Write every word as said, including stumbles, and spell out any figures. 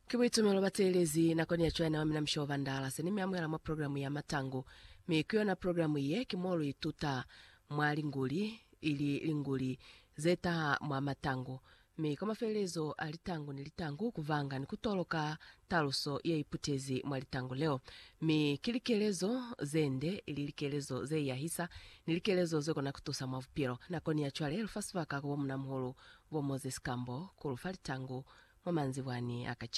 Kiwitumelo batelezi na koni ya chwana wa minamsho vandala senimi amwela mwa programu ya matango mikiwa na programu ye kimolo ituta mwa linguli ili linguli zeta mwa matango mi kama felezo alitango ni litango kuvanga ni kutoloka taluso ya iputezi mwa litango leo mi kilikelezo zende ili likelezo ze ya hisa nilikelezo zeko na kutusa mwa vupiro na koni ya chwale elfasivaka kwa mna mholo wa Moses Kambo kulufa litango mwa manzi wani akachi